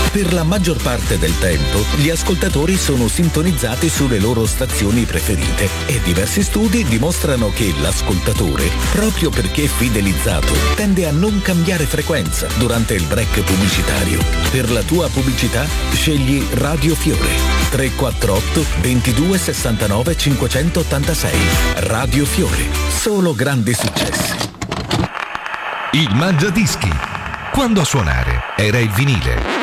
Per la maggior parte del tempo, gli ascoltatori sono sintonizzati sulle loro stazioni preferite e diversi studi dimostrano che l'ascoltatore, proprio perché è fidelizzato, tende a non cambiare frequenza durante il break pubblicitario. Per la tua pubblicità, scegli Radio Fiore. 348 22 69 586. Radio Fiore. Solo grandi successi. Il Mangiadischi. Quando a suonare era il vinile.